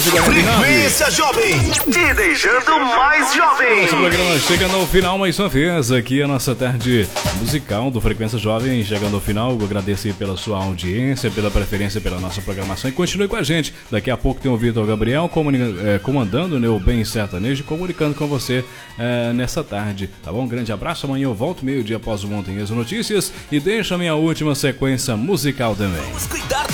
Frequência Jovem, te deixando mais jovem. Nosso programa chega no final mais uma vez. Aqui a nossa tarde musical do Frequência Jovem chegando ao final. Eu agradeço aí pela sua audiência, pela preferência pela nossa programação e continue com a gente. Daqui a pouco tem o Vitor Gabriel comandando o Bem Sertanejo, comunicando com você nessa tarde, tá bom? Um grande abraço, amanhã eu volto meio-dia após o Montanhas Notícias e deixa a minha última sequência musical também. Vamos cuidar